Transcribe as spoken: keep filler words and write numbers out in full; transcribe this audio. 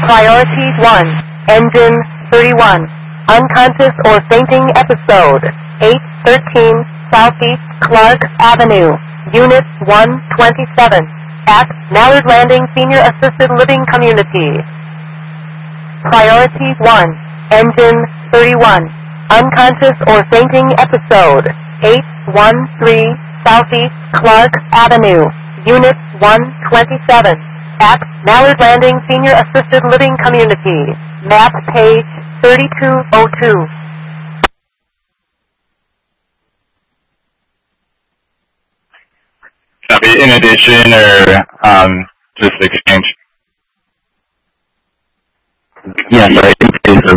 Priority one, Engine thirty-one, unconscious or fainting episode, eight thirteen Southeast Clark Avenue, Unit one twenty-seven, at Mallard Landing Senior Assisted Living Community. Priority one, Engine thirty-one, unconscious or fainting episode, eight one three Southeast Clark Avenue, Unit one twenty-seven, at Mallard Landing Senior Assisted Living Community, map page thirty-two oh two. Copy. In addition or um, just exchange? Yes, I can say so.